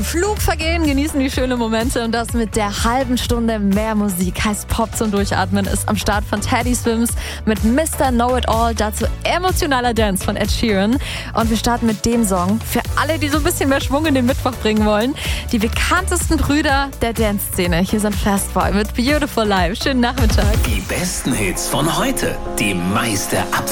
Flug vergehen, genießen die schönen Momente und das mit der halben Stunde mehr Musik. Heißt Pop zum Durchatmen ist am Start von Teddy Swims mit Mr. Know-It-All, dazu emotionaler Dance von Ed Sheeran. Und wir starten mit dem Song für alle, die so ein bisschen mehr Schwung in den Mittwoch bringen wollen. Die bekanntesten Brüder der Dance-Szene. Hier sind Fast Boy mit Beautiful Life. Schönen Nachmittag. Die besten Hits von heute. Die meiste